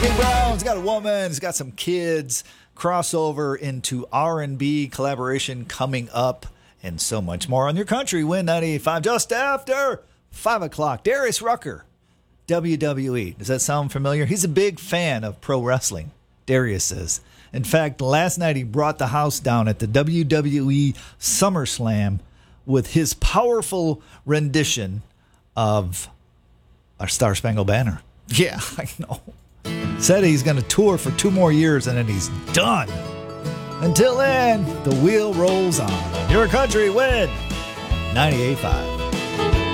King Brown's got a woman, he's got some kids, crossover into R&B collaboration coming up, and so much more on your country. Win 98.5 just after 5 o'clock. Darius Rucker, WWE. Does that sound familiar? He's a big fan of pro wrestling, Darius is. In fact, last night he brought the house down at the WWE SummerSlam with his powerful rendition of our Star Spangled Banner. Yeah, I know. Said he's going to tour for 2 more years and then he's done. Until then, the wheel rolls on. Your country win 98.5.